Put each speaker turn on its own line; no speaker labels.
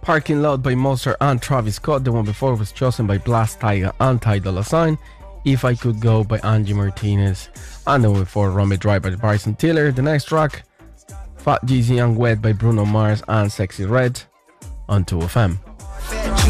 Parking Lot by Monster and Travis Scott. The one before was chosen by Blast Tiger and Ty Dolla $ign. If I Could Go by Angie Martinez. And the one before Run Me Dry by Bryson Tiller. The next track, Fat Jeezy and Wet by Bruno Mars and Sexy Red on 2FM.